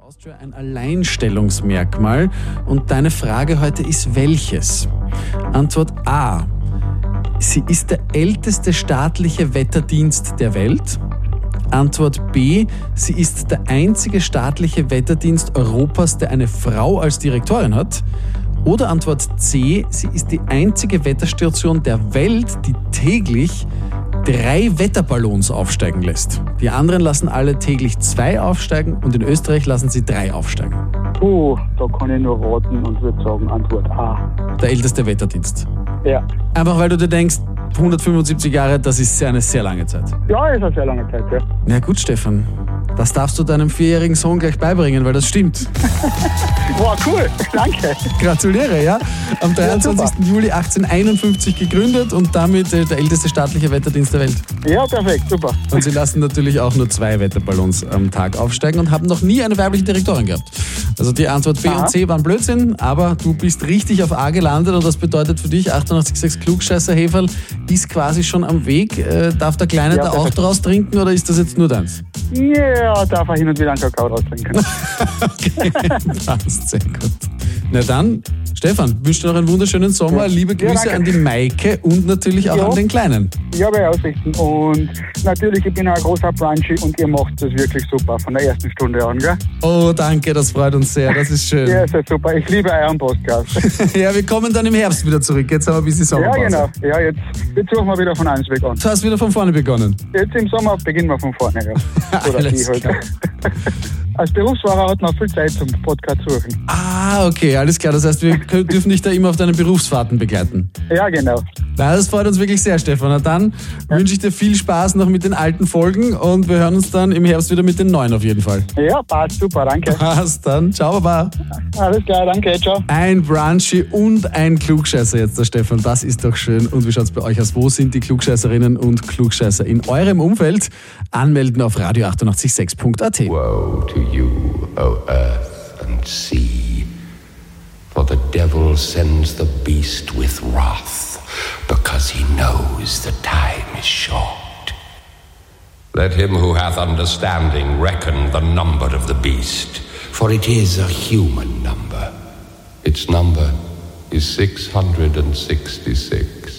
Austria ein Alleinstellungsmerkmal und deine Frage heute ist welches? Antwort A. Sie ist der älteste staatliche Wetterdienst der Welt. Antwort B. Sie ist der einzige staatliche Wetterdienst Europas, der eine Frau als Direktorin hat. Oder Antwort C. Sie ist die einzige Wetterstation der Welt, die täglich 3 Wetterballons aufsteigen lässt. Die anderen lassen alle täglich 2 aufsteigen und in Österreich lassen sie 3 aufsteigen. Da kann ich nur raten und würde sagen Antwort A. Der älteste Wetterdienst. Ja. Einfach weil du dir denkst, 175 Jahre, das ist eine sehr lange Zeit. Ja, ist eine sehr lange Zeit, ja. Na gut, Stefan. Das darfst du deinem 4-jährigen Sohn gleich beibringen, weil das stimmt. Wow, cool. Danke. Gratuliere, ja. Am 23. Juli 1851 gegründet und damit der älteste staatliche Wetterdienst der Welt. Ja, perfekt, super. Und sie lassen natürlich auch nur 2 Wetterballons am Tag aufsteigen und haben noch nie eine weibliche Direktorin gehabt. Also die Antwort B und C waren Blödsinn, aber du bist richtig auf A gelandet und das bedeutet für dich, 88,6 Klugscheißer-Heferl ist quasi schon am Weg. Darf der Kleine da auch draus trinken oder ist das jetzt nur deins? Ja, darf er hin und wieder einen Kakao draus trinken. Okay, passt, sehr gut. Na dann, Stefan, wünsche dir noch einen wunderschönen Sommer. Liebe Grüße an die Maike und natürlich auch an den Kleinen. Ja, bei Ausrichten. Und natürlich, ich bin ein großer Brunchy und ihr macht das wirklich super von der ersten Stunde an, gell? Oh, danke, das freut uns sehr, das ist schön. Ja, ist ja super. Ich liebe euren Podcast. Ja, wir kommen dann im Herbst wieder zurück. Jetzt haben wir ein bisschen Sommerpause. Ja, genau. Ja, jetzt suchen wir wieder von eins weg an. Du hast wieder von vorne begonnen. Jetzt im Sommer beginnen wir von vorne, ja. Oder Alles halt. Als Berufsfahrer hat man viel Zeit zum Podcast suchen. Ah, okay, alles klar. Das heißt, wir dürfen dich da immer auf deinen Berufsfahrten begleiten. Ja, genau. Na, das freut uns wirklich sehr, Stefan. Na dann wünsche ich dir viel Spaß noch mit den alten Folgen und wir hören uns dann im Herbst wieder mit den neuen auf jeden Fall. Ja, passt, super, danke. Passt dann. Ciao, Baba. Alles klar, danke, ciao. Ein Brunchy und ein Klugscheißer jetzt, der Stefan. Das ist doch schön. Und wie schaut es bei euch aus? Wo sind die Klugscheißerinnen und Klugscheißer in eurem Umfeld? Anmelden auf radio886.at. Woe to you, O earth and sea, for the devil sends the beast with wrath, because he knows the time is short. Let him who hath understanding reckon the number of the beast, for it is a human number. Its number is 666.